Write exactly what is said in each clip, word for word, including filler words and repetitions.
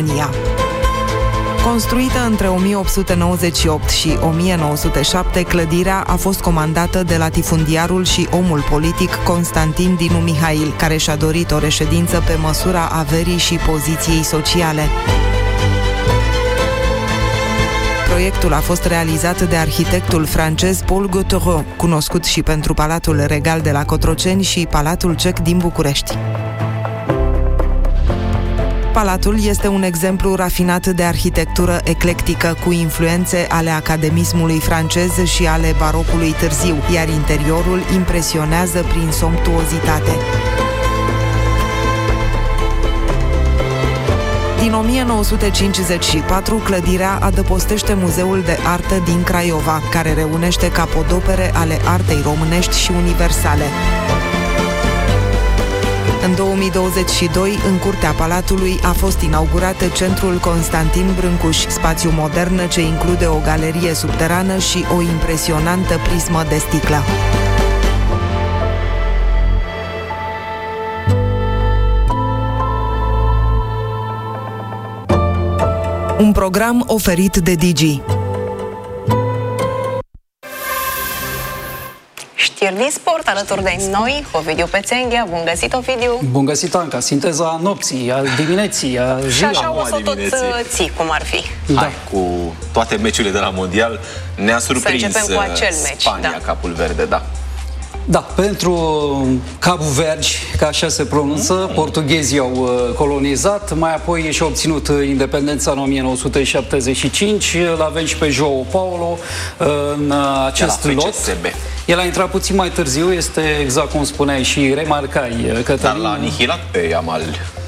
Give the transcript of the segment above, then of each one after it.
România. Construită între o mie opt sute nouăzeci și opt și o mie nouă sute șapte, clădirea a fost comandată de latifundiarul și omul politic Constantin Dinu Mihail, care și-a dorit o reședință pe măsura averii și poziției sociale. Proiectul a fost realizat de arhitectul francez Paul Gauthieron, cunoscut și pentru Palatul Regal de la Cotroceni și Palatul Cec din București. Palatul este un exemplu rafinat de arhitectură eclectică, cu influențe ale academismului francez și ale barocului târziu, iar interiorul impresionează prin somptuozitate. Din o mie nouă sute cincizeci și patru, clădirea adăpostește Muzeul de Artă din Craiova, care reunește capodopere ale artei românești și universale. În două mii douăzeci și doi, în curtea Palatului, a fost inaugurat Centrul Constantin Brâncuș, spațiu modern ce include o galerie subterană și o impresionantă prismă de sticlă. Un program oferit de Digi. Știri din sport, alături de noi, Ovidiu Pețenghia. Bun găsit, Ovidiu! Bun găsit, Anca! Sinteza nopții, a dimineții, a ziua. Și așa o să tot ții, cum ar fi. Da. Hai, cu toate meciurile de la Mondial, ne-a surprins cu acel meci, Spania, da. Capul Verde, da. Da, pentru Cabo Verde, ca așa se pronunță, mm. portughezii au colonizat, mai apoi și-au obținut independența în o mie nouă sute șaptezeci și cinci, l-avem și pe João Paulo în acest lot. El a intrat puțin mai târziu, este exact cum spuneai și remarcai, Cătălin. Dar l-a anihilat pe Yamal.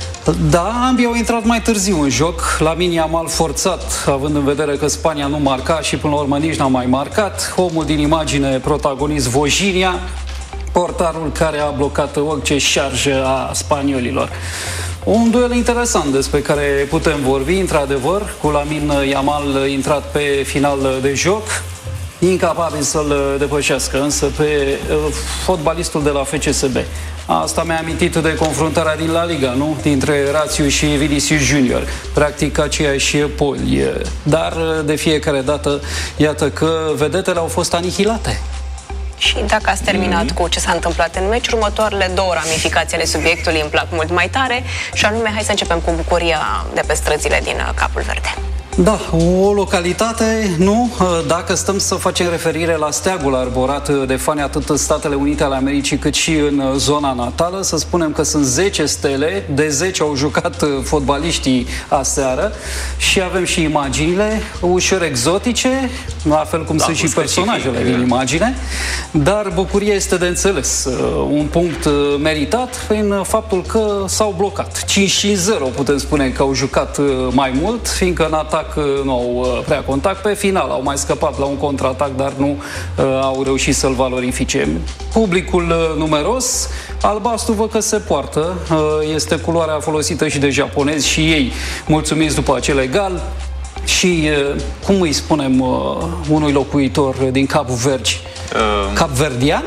Da, ambii au intrat mai târziu în joc. Lamine Yamal forțat, având în vedere că Spania nu marca și până la urmă nici n-a mai marcat. Omul din imagine, protagonist Vojinia, portarul care a blocat orice șarjă a spaniolilor. Un duel interesant despre care putem vorbi, într-adevăr, cu Lamine Yamal intrat pe final de joc, incapabil să-l depășească, însă pe uh, fotbalistul de la F C S B. Asta mi-a amintit de confruntarea din La Liga, nu? Dintre Rațiu și Vinicius Junior. Practic aceiași poli. Dar de fiecare dată, iată că vedetele au fost anihilate. Și dacă ați terminat mm-hmm. cu ce s-a întâmplat în meci, următoarele două ramificații ale subiectului îmi plac mult mai tare, și anume, hai să începem cu bucuria de pe străzile din Capul Verde. Da, o localitate, nu? Dacă stăm să facem referire la steagul arborat de fani atât în Statele Unite ale Americii cât și în zona natală, să spunem că sunt zece stele, de zece au jucat fotbaliștii aseară și avem și imaginile ușor exotice, la fel cum da, sunt și personajele din imagine, dar bucuria este de înțeles. Un punct meritat prin faptul că s-au blocat. cinci cinci zero putem spune că au jucat mai mult, fiindcă în atac nu au prea contact. Pe final au mai scăpat la un contraatac, dar nu uh, au reușit să-l valorifice. Publicul uh, numeros, albastru văd că se poartă, uh, este culoarea folosită și de japonezi și ei mulțumiți după acel egal. Și, uh, cum îi spunem uh, unui locuitor din Cabo Verde? Uh... Capverdian?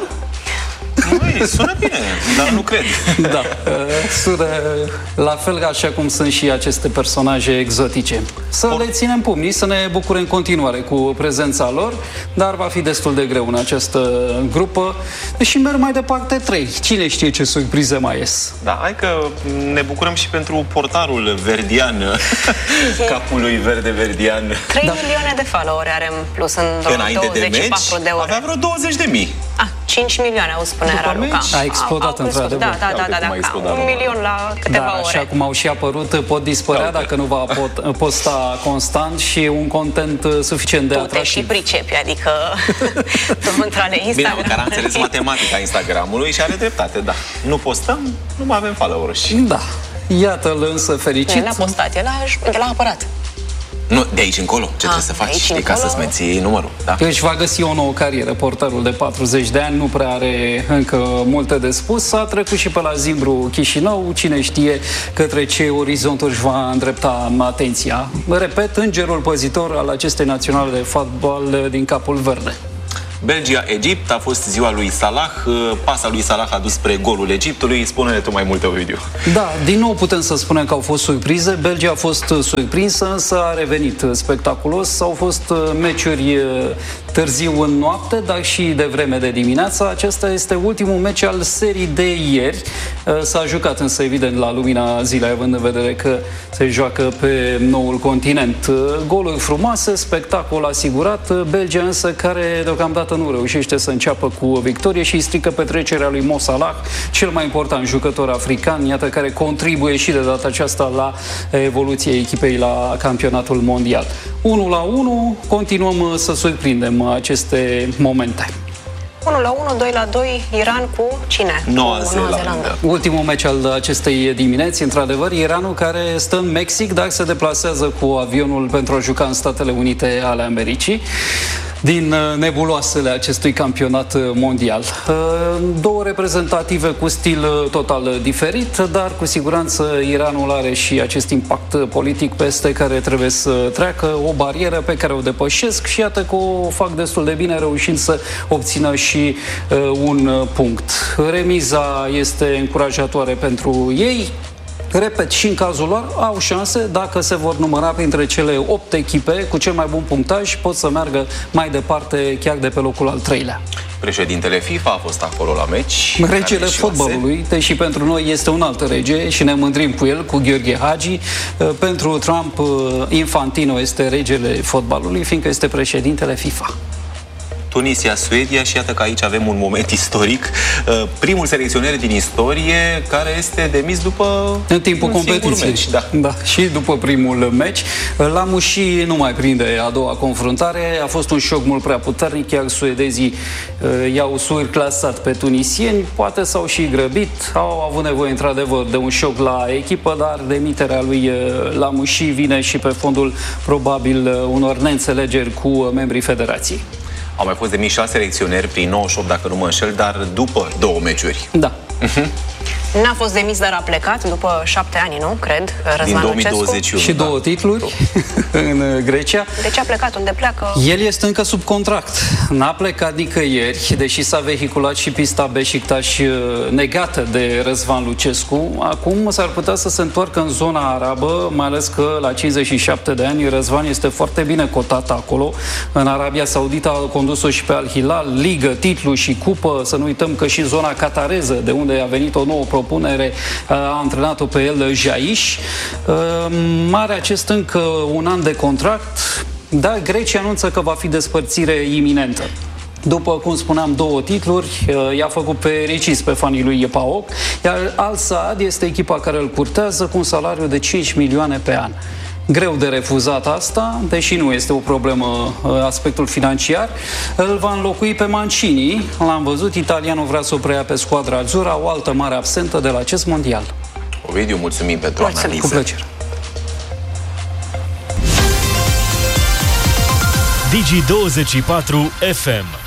Ui, sună bine, dar nu cred. Da, sună la fel așa cum sunt și aceste personaje exotice. Să Or. le ținem pumnii, să ne bucure în continuare cu prezența lor, dar va fi destul de greu în această grupă. Și merg mai departe trei. Cine știe ce surprize mai ies? Da, hai că ne bucurăm și pentru portarul verdian, capului verde verdian. trei da. milioane de followeri are în plus în douăzeci și patru de ore. Avea vreo douăzeci de mii. Ah, cinci milioane, au spune Raluca. A explodat într-adevăr. Da, da, da, da, da, da, un milion la câteva da, ore. Așa cum au și apărut, pot dispărea da, dacă nu va pot, posta constant și un content suficient de tu atractiv. Tu te și pricepi, adică între Instagram. Bine, care a înțeles matematica Instagramului și are dreptate, da. Nu postăm, nu mai avem followers. Da. Iată-l însă fericit. El a postat, el a, el a apărat. Nu, de aici încolo. Ce trebuie să faci? Știi, ca să-ți menții numărul. Da? Își va găsi o nouă carieră. Portarul de patruzeci de ani nu prea are încă multe de spus. A trecut și pe la Zimbru Chișinău. Cine știe către ce orizonturi își va îndrepta atenția. Repet, îngerul păzitor al acestei naționale de fotbal din Capul Verde. Belgia-Egipt a fost ziua lui Salah, pasa lui Salah a dus spre golul Egiptului. Spune-ne tu mai multe, Ovidiu. Da, din nou putem să spunem că au fost surprize. Belgia a fost surprinsă, însă a revenit spectaculos. Au fost meciuri târziu în noapte, dar și de vreme de dimineață. Acesta este ultimul meci al serii de ieri. S-a jucat însă, evident, la lumina zilei, având în vedere că se joacă pe noul continent. Goluri frumoase, spectacol asigurat. Belgia însă, care deocamdată nu reușește să înceapă cu victorie și îi strică petrecerea lui Mo Salah, cel mai important jucător african, iată, care contribuie și de data aceasta la evoluția echipei la campionatul mondial. unu la unu, continuăm să surprindem aceste momente. unu la unu, doi la doi, Iran cu cine? Noua cu Zeelandă. Zeelandă. Ultimul meci al acestei dimineți, într-adevăr, Iranul, care stă în Mexic, dar se deplasează cu avionul pentru a juca în Statele Unite ale Americii, din nebuloasele acestui campionat mondial. Două reprezentative cu stil total diferit, dar cu siguranță Iranul are și acest impact politic peste care trebuie să treacă, o barieră pe care o depășesc și iată că o fac destul de bine, reușind să obțină și un punct. Remiza este încurajatoare pentru ei. Repet, și în cazul lor au șanse, dacă se vor număra printre cele opt echipe cu cel mai bun punctaj, pot să meargă mai departe, chiar de pe locul al treilea. Președintele FIFA a fost acolo la meci. Regele fotbalului, deși pentru noi este un alt rege și ne mândrim cu el, cu Gheorghe Hagi. Pentru Trump, Infantino este regele fotbalului, fiindcă este președintele FIFA. Tunisia, Suedia și iată că aici avem un moment istoric. Primul selecționer din istorie care este demis după în timpul competiției. Meci, da. Da, și după primul meci. Lamuși nu mai prinde a doua confruntare. A fost un șoc mult prea puternic, chiar suedezii uh, i-au surclasat pe tunisieni. Poate s-au și grăbit. Au avut nevoie într-adevăr de un șoc la echipă, dar demiterea lui uh, Lamuși vine și pe fondul probabil uh, unor neînțelegeri cu uh, membrii federației. Au mai fost demiși șase selecționeri prin nouăzeci și opt, dacă nu mă înșel, dar după două meciuri. Da. Uh-huh. N-a fost demis, dar a plecat după șapte ani, nu? Cred, Răzvan din două mii douăzeci și unu. Și da. două titluri în Grecia. De ce a plecat? Unde pleacă? El este încă sub contract. N-a plecat nicăieri, deși s-a vehiculat și pista Beşiktaş negată de Răzvan Lucescu. Acum s-ar putea să se întoarcă în zona arabă, mai ales că la cincizeci și șapte de ani Răzvan este foarte bine cotat acolo. În Arabia Saudită a condus-o și pe Al Hilal, ligă, titlu și cupă. Să nu uităm că și în zona catareză, de unde a venit o nouă propunere, a antrenat-o pe el Jaiș. Are acest încă un an de contract, dar Grecia anunță că va fi despărțire iminentă. După cum spuneam, două titluri, i-a făcut pe Ricis pe fanii lui PAOK, iar Al Saad este echipa care îl curtează cu un salariu de cinci milioane pe an. Greu de refuzat asta, deși nu este o problemă aspectul financiar. Îl va înlocui pe Mancini. L-am văzut, italianul vrea să o preia pe squadra azzurra, o altă mare absentă de la acest mondial. Ovidiu, mulțumim pentru mulțumim. analiză. Cu plăcere. Digi douăzeci și patru F M